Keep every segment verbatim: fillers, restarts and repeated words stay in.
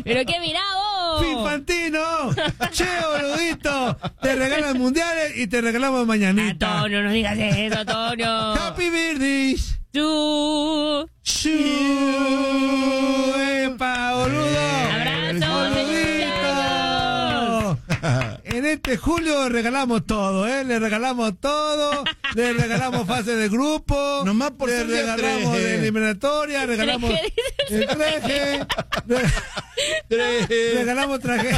Pero qué mirá vos. Infantino. Che, boludito. Te regalan mundiales y te regalamos mañanita. Antonio, no digas eso, Antonio. Happy birthday. Tú. Shoo. Epa, boludo. Abrazo, En este julio regalamos todo, ¿eh? Le regalamos todo, le regalamos fase de grupo, nomás por le ser día regalamos tres. de eliminatoria, regalamos el traje, re- regalamos traje,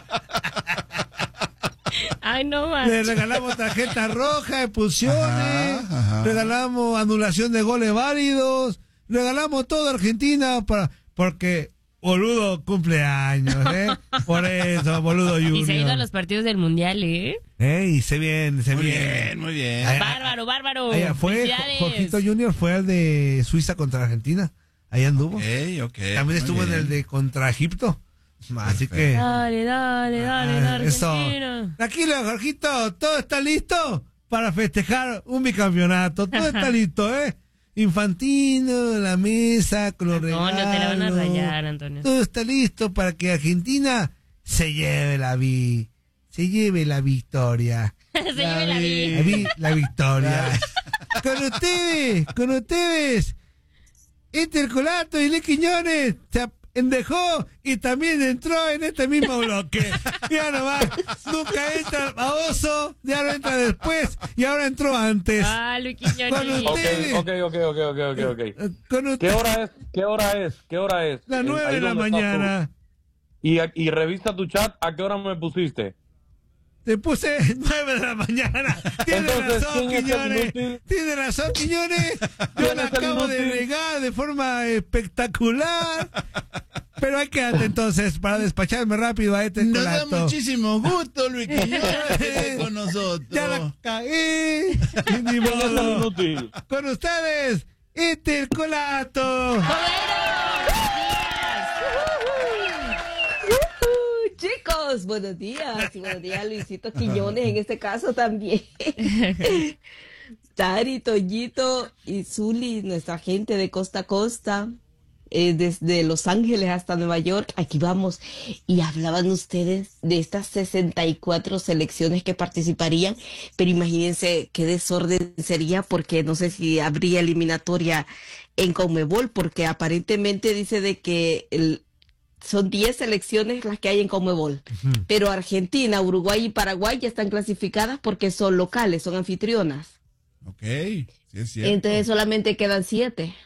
Ay, no le manches. regalamos tarjeta roja, expulsiones, Ajá, ajá. regalamos anulación de goles válidos, regalamos todo a Argentina para, porque boludo cumpleaños, ¿eh? Por eso, boludo Junior. Y se ha ido a los partidos del mundial, ¿eh? Ey, sé bien, sé Muy bien. bien, muy bien. Ay, Bárbaro, bárbaro. Allá fue, Felicidades. Jorgito Junior fue al de Suiza contra Argentina. Ahí anduvo. Ok, ok. También muy estuvo en bien. el de contra Egipto. Así que. Dale, dale, dale, ah, dale, eso. Argentina. Tranquilo, Jorgito. Todo está listo para festejar un bicampeonato. Todo está listo, ¿eh? Infantino, la mesa, con los Antonio, te la van a regalos. rayar, Antonio. Todo está listo para que Argentina se lleve la vi, se lleve la victoria. Se lleve la vi- vi. la vi- la victoria. Con ustedes, con ustedes, Intercolato y Lee Quiñones se ap- endejó y también entró en este mismo bloque. Ya nomás, nunca entra Baboso, ya no entra después y ahora entró antes. Ah, Luis Con Quiñones. usted. Ok, ok, ok, ok, ok, ok. Con ¿Qué usted, hora es? ¿Qué hora es? ¿Qué hora es? las En- nueve ahí de la donde estás tú. mañana. Y, y revisa tu chat, ¿a qué hora me pusiste? Te puse nueve de la mañana. Tiene Entonces, razón, ¿quién es el Quiñones. inútil? Tiene razón, Quiñones. Yo ¿Quién la es el acabo de inútil? regar de forma espectacular. Pero hay quédate entonces para despacharme rápido a este Nos da colato. muchísimo gusto, Luis Quiñones, que esté con nosotros. Ya la caí. Ni ¿Quién es el modo. inútil? Con ustedes, este el colato. Uh, chicos, buenos días. Y buenos días, Luisito Quiñones, en este caso también. Tari, Toñito y Zuli, nuestra gente de costa a costa, eh, desde Los Ángeles hasta Nueva York, aquí vamos. Y hablaban ustedes de estas sesenta y cuatro selecciones que participarían, pero imagínense qué desorden sería, porque no sé si habría eliminatoria en Conmebol, porque aparentemente dice de que el son diez selecciones las que hay en Conmebol, Ujú. pero Argentina, Uruguay y Paraguay ya están clasificadas porque son locales, son anfitrionas. Ok, sí es cierto. Entonces solamente quedan siete.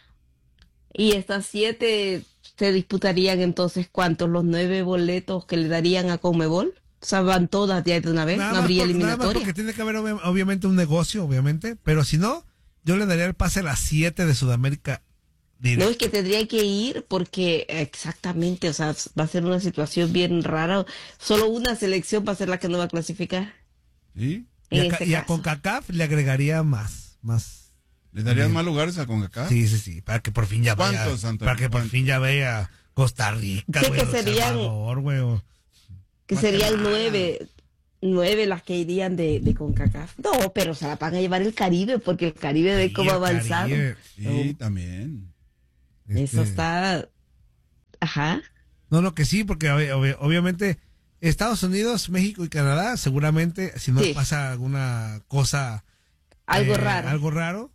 Y estas siete se disputarían entonces, ¿cuántos? Los nueve boletos que le darían a Conmebol. O sea, van todas ya de una vez, Nada no más habría por- nada más eliminatoria. porque tiene que haber obvi- obviamente un negocio, obviamente. Pero si no, yo le daría el pase a las siete de Sudamérica. directo. No, es que tendría que ir porque exactamente, o sea, va a ser una situación bien rara. Solo una selección va a ser la que no va a clasificar. ¿Sí? Y En a, este y a caso. CONCACAF le agregaría más, más. ¿Le darías Bien. más lugares a CONCACAF? Sí, sí, sí, para que por fin ya vaya. ¿Cuántos, Antonio? Para que por ¿Cuántos? fin ya vaya Costa Rica, Sí, güey, que El serían- Salvador, güey. o- Que serían Guatemala. nueve, nueve las que irían de, de CONCACAF. No, pero se la van a llevar el Caribe, porque el Caribe ve Sí, cómo ha el avanzado. Caribe, Sí, también. este, Eso está... Ajá. No, no, que sí, porque ob- ob- obviamente Estados Unidos, México y Canadá, seguramente, si no Sí. pasa alguna cosa. Algo eh, raro. Algo raro,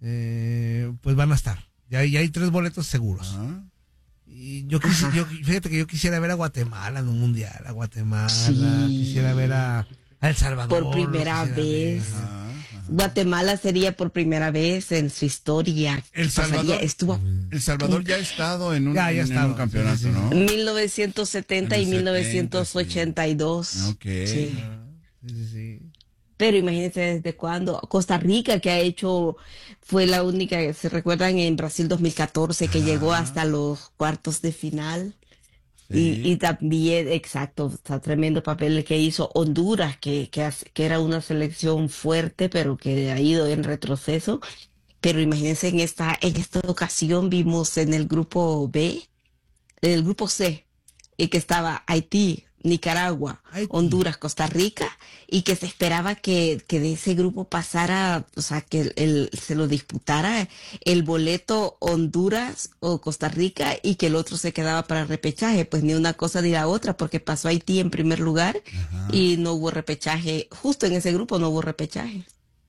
eh, pues van a estar. Ya, hay- ya hay tres boletos seguros. Ah. Y yo, quisi- yo fíjate que yo quisiera ver a Guatemala en un mundial, a Guatemala, Sí. quisiera ver a, a El Salvador. Por primera lo quisiera vez. ver. Ajá, ajá. Guatemala sería por primera vez en su historia. El Pasaría- Salvador. Estuvo El Salvador ya ha estado en un, Ya, ya ha en estado, un campeonato, sí, sí, sí. ¿no? mil novecientos setenta y En el mil novecientos ochenta y dos. Ok. Sí. Sí, sí, sí. Pero imagínense desde cuándo. Costa Rica, que ha hecho, fue la única, se recuerdan en Brasil dos mil catorce, que Ah. llegó hasta los cuartos de final. Sí. Y, y también, exacto, está tremendo papel el que hizo Honduras, que, que, hace- que era una selección fuerte, pero que ha ido en retroceso. Pero imagínense, en esta, en esta ocasión vimos en el grupo B, en el grupo C, y que estaba Haití, Nicaragua, Haití. Honduras, Costa Rica, y que se esperaba que, que de ese grupo pasara, o sea, que el, el- se lo disputara el boleto Honduras o Costa Rica y que el otro se quedaba para repechaje. Pues ni una cosa ni la otra, porque pasó Haití en primer lugar y no hubo repechaje. Justo en ese grupo no hubo repechaje.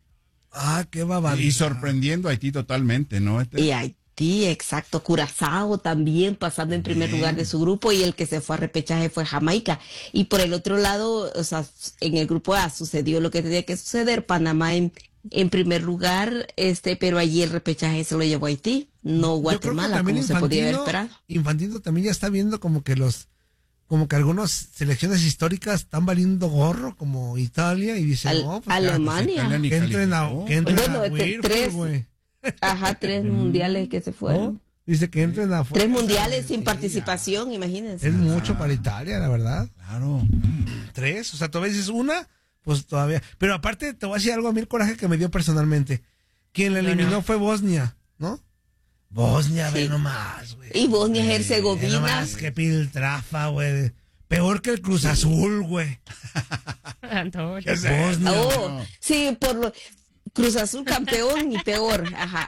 Ah, qué babada. Y sorprendiendo a Haití totalmente, ¿no? Este- Y Haití, exacto. Curazao también pasando en primer lugar de su grupo y el que se fue a repechaje fue Jamaica. Y por el otro lado, o sea, en el grupo A sucedió lo que tenía que suceder. Panamá en, en primer lugar, este, pero allí el repechaje se lo llevó Haití, no Yo creo que Guatemala, también como se podía haber Infantino, esperado. Infantino también ya está viendo como que los, como que algunas selecciones históricas están valiendo gorro, como Italia, y dice, Al- no, pues ya, Alemania. Italia ni que entren a, calificó. que entren Bueno, a este, Whirlpool, tres- güey. Ajá, tres mundiales que se fueron. ¿No? Dice que entren a Tres mundiales sin Sí, participación, imagínense. Es mucho para Italia, la verdad. Claro. Tres, o sea, todavía dices una, pues todavía. Pero aparte, te voy a decir algo, a mí el coraje que me dio personalmente. Quien la No, eliminó no. fue Bosnia, ¿no? Bosnia, ve Sí. nomás, güey. Y Bosnia Ve Herzegovina. nomás, qué piltrafa, güey. Peor que el Cruz Azul, güey. Antonio. Bosnia. Oh, sí, por lo Cruz Azul campeón y peor. Ajá.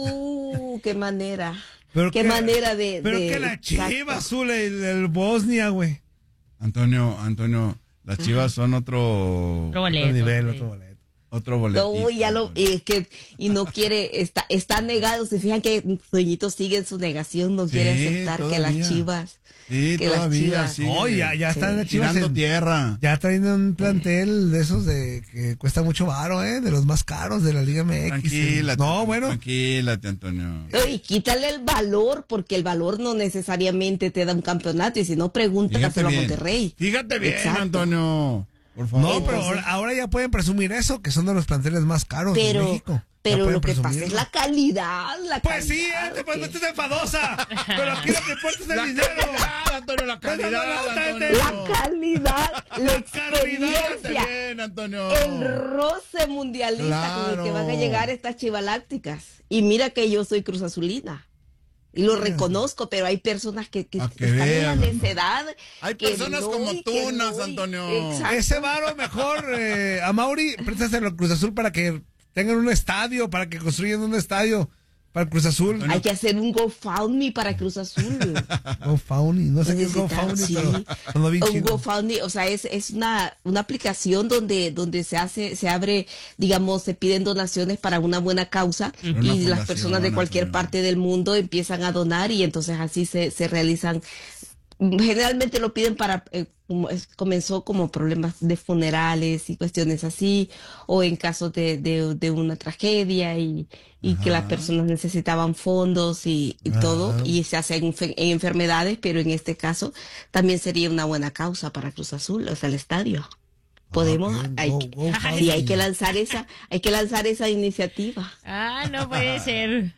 Au, qué manera. Pero qué que- manera de. Pero de- que la Chiva exacto. Azul, el, el Bosnia, güey. Antonio, Antonio, las Chivas son otro Otro Otro boleto. nivel, sí. otro boleto. otro boleto. No, ya lo, y es que, y no quiere, está, está negado, se fijan que Toñito sigue en su negación, no quiere Sí, aceptar que todavía. las Chivas, Sí, que las todavía, Chivas- sí. No, ya, ya están las Chivas Tirando en- tierra. Ya traen un plantel de esos de que cuesta mucho varo, ¿eh? De los más caros de la Liga M X. Tranquila. No, bueno. Tranquilate, Antonio. No, y quítale el valor, porque el valor no necesariamente te da un campeonato, y si no, pregúntaselo a bien. Monterrey. Fíjate bien, Exacto. Antonio. Por favor. No, pero ahora, ahora ya pueden presumir eso, que son de los planteles más caros de Pero, México. Ya pero pueden lo que pasa presumirlo. es la calidad, la Pues sí, calidad, eh, pues no que- estés enfadosa. Pero aquí lo que importa es el dinero. Antonio, la calidad, calidad, Antonio. La calidad, la calidad, experiencia, bien, Antonio. el roce mundialista con el que van a Claro. llegar estas chivalácticas. Y mira que yo soy Cruz Azulina. Y lo reconozco, pero hay personas que, que A que están en la vean. necedad. Hay que personas no, como y tú, que Nas, no, y- Antonio. Exacto. Ese varo mejor, eh, a Mauri, préstaselo al Cruz Azul para que tengan un estadio, para que construyan un estadio para el Cruz Azul. Hay que hacer un GoFundMe para Cruz Azul. GoFundMe, no sé qué es Necesita- GoFundMe, sí. pero cuando vi Un chino. GoFundMe, o sea, es, es una, una aplicación donde, donde se hace, se abre, digamos, se piden donaciones para una buena causa Una y las fundación, personas de cualquier Antonio. parte del mundo empiezan a donar y entonces así se, se realizan. Generalmente lo piden para, eh, como es- comenzó como problemas de funerales y cuestiones así, o en caso de, de, de una tragedia y, y que las personas necesitaban fondos y, y todo, Ajá. y se hace en, enfe- en enfermedades, pero en este caso también sería una buena causa para Cruz Azul, o sea, el estadio. Podemos, Ok, hay, go- que- GoFundMe. sí, hay que lanzar esa, hay que lanzar esa iniciativa. Ah, no puede ser.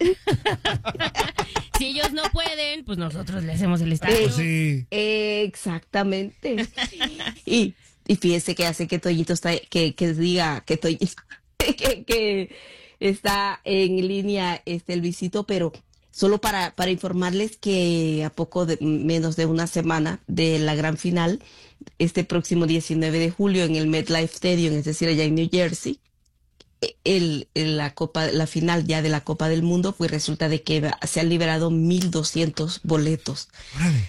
Si ellos no pueden, pues nosotros le hacemos el estadio. Pues sí. Exactamente. Y, y fíjese que hace que Toñito está, que, que diga que Toñito, que, que está en línea este el visito, pero solo para, para informarles que a poco de menos de una semana de la gran final, este próximo diecinueve de julio en el MetLife Stadium, es decir, allá en New Jersey, el, el- la copa, la final ya de la Copa del Mundo, pues resulta de que se han liberado mil doscientos boletos Órale.